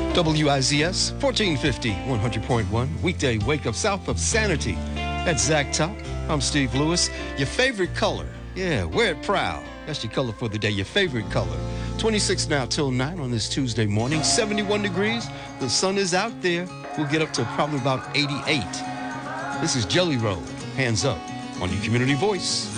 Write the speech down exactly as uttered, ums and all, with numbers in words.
W I Z S, fourteen fifty, one hundred point one, weekday wake up south of Sanity. That's Zach Top. I'm Steve Lewis. Your favorite color. Yeah, wear it proud. That's your color for the day, your favorite color. twenty-six now till nine on this Tuesday morning, seventy-one degrees. The sun is out there. We'll get up to probably about eighty-eight. This is Jelly Roll, Hands Up, on your community voice.